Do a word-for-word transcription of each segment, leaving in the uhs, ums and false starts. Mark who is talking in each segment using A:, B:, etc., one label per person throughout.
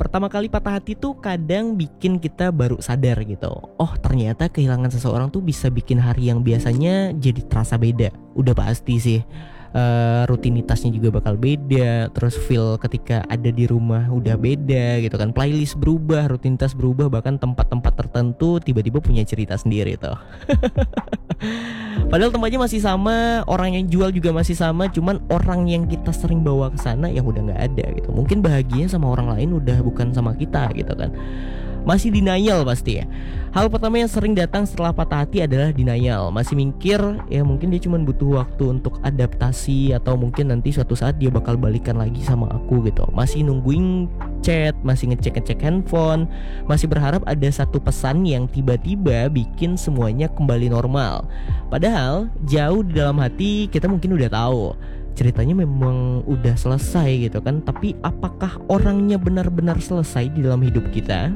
A: pertama kali patah hati tuh kadang bikin kita baru sadar gitu. Oh ternyata kehilangan seseorang tuh bisa bikin hari yang biasanya jadi terasa beda. Udah pasti sih. Uh, rutinitasnya juga bakal beda. Terus feel ketika ada di rumah udah beda gitu kan. Playlist berubah, rutinitas berubah. Bahkan tempat-tempat tertentu tiba-tiba punya cerita sendiri tuh. Padahal tempatnya masih sama, orang yang jual juga masih sama, cuman orang yang kita sering bawa ke sana yang udah nggak ada gitu. Mungkin bahagianya sama orang lain udah bukan sama kita gitu kan. Masih denial pasti ya. Hal pertama yang sering datang setelah patah hati adalah denial. Masih mikir ya mungkin dia cuma butuh waktu untuk adaptasi, atau mungkin nanti suatu saat dia bakal balikan lagi sama aku gitu. Masih nungguin chat, masih ngecek-ngecek handphone, masih berharap ada satu pesan yang tiba-tiba bikin semuanya kembali normal. Padahal jauh di dalam hati kita mungkin udah tahu ceritanya memang udah selesai gitu kan. Tapi apakah orangnya benar-benar selesai di dalam hidup kita?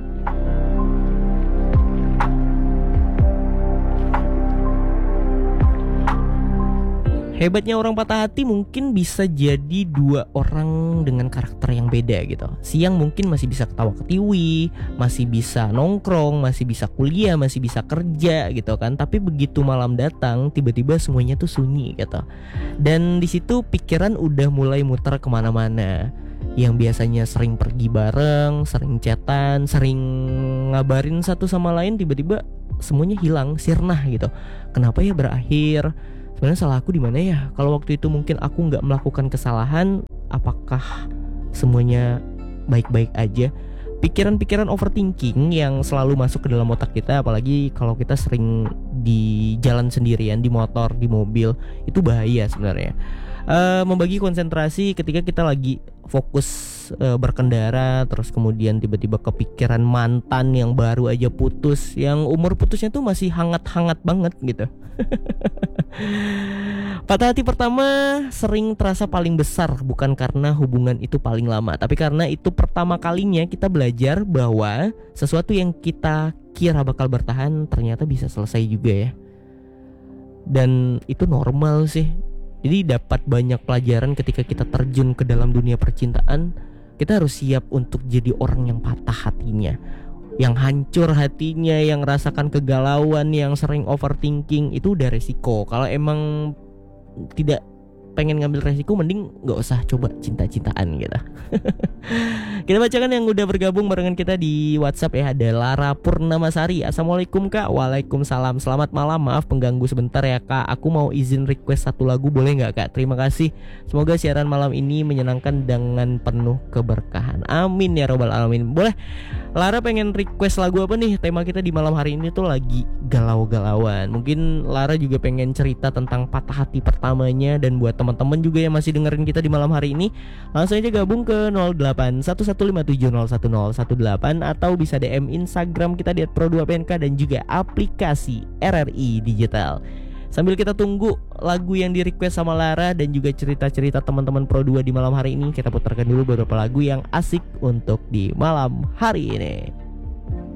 A: Hebatnya orang patah hati mungkin bisa jadi dua orang dengan karakter yang beda gitu. Siang mungkin masih bisa ketawa ketiwi, masih bisa nongkrong, masih bisa kuliah, masih bisa kerja gitu kan. Tapi begitu malam datang, tiba-tiba semuanya tuh sunyi gitu. Dan di situ pikiran udah mulai muter kemana-mana. Yang biasanya sering pergi bareng, sering chatan, sering ngabarin satu sama lain, tiba-tiba semuanya hilang, sirna gitu. Kenapa ya berakhir? Sebenarnya salah aku di mana ya? Kalau waktu itu mungkin aku nggak melakukan kesalahan, apakah semuanya baik-baik aja? Pikiran-pikiran overthinking yang selalu masuk ke dalam otak kita, apalagi kalau kita sering di jalan sendirian, di motor, di mobil, itu bahaya sebenarnya. Uh, membagi konsentrasi ketika kita lagi fokus uh, berkendara, terus kemudian tiba-tiba kepikiran mantan yang baru aja putus, yang umur putusnya tuh masih hangat-hangat banget gitu. Patah hati pertama sering terasa paling besar, bukan karena hubungan itu paling lama, tapi karena itu pertama kalinya kita belajar bahwa sesuatu yang kita kira bakal bertahan ternyata bisa selesai juga ya. Dan itu normal sih. Jadi dapat banyak pelajaran ketika kita terjun ke dalam dunia percintaan. Kita harus siap untuk jadi orang yang patah hatinya, yang hancur hatinya, yang rasakan kegalauan, yang sering overthinking. Itu udah resiko. Kalau emang tidak pengen ngambil resiko, mending gak usah coba cinta-cintaan gitu. Kita bacakan yang udah bergabung barengan kita di WhatsApp ya. Ada Lara Purnamasari. Assalamualaikum kak. Waalaikumsalam. Selamat malam, maaf pengganggu sebentar ya kak. Aku mau izin request satu lagu, boleh gak kak? Terima kasih. Semoga siaran malam ini menyenangkan dengan penuh keberkahan. Amin ya robbal alamin. Boleh. Lara pengen request lagu apa nih? Tema kita di malam hari ini tuh lagi galau-galauan. Mungkin Lara juga pengen cerita tentang patah hati pertamanya. Dan buat teman-teman juga yang masih dengerin kita di malam hari ini, langsung aja gabung ke nol delapan satu satu lima tujuh nol satu nol satu delapan, atau bisa D M Instagram kita di et pro dua p n k dan juga aplikasi R R I Digital. Sambil kita tunggu lagu yang di request sama Lara dan juga cerita-cerita teman-teman Pro dua di malam hari ini, kita putarkan dulu beberapa lagu yang asik untuk di malam hari ini.